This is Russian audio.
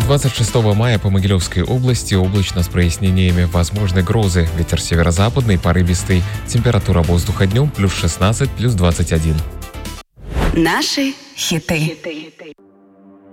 26 мая по Могилевской области облачно с прояснениями, возможны грозы. Ветер северо-западный, порывистый. Температура воздуха днем +16, +21. Наши хиты.